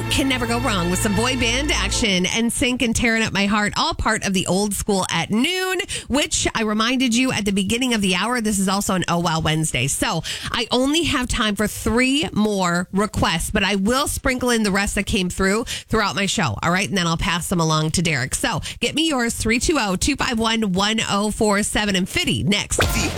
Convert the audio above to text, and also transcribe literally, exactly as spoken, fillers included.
can never go wrong with some boy band action. N Sync and Tearing Up My Heart, all part of the Old School at noon, which I reminded you at the beginning of the hour. This is also an Oh Wow Wednesday. So I only have time for three more requests, but I will sprinkle in the rest that came through throughout my show. All right. And then I'll pass them along to Derek. So get me yours, three two zero, two five one, one zero four seven. And Fitty next.